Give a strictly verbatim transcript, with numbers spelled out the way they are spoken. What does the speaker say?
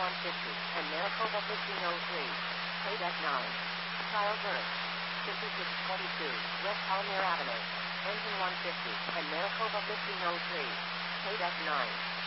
one fifty, and Maricopa fifteen oh three. Paid F nine. Child birth. fifty-six twenty-two, West Palmer Avenue. Engine one fifty, and Maricopa fifteen oh three. Paid F nine.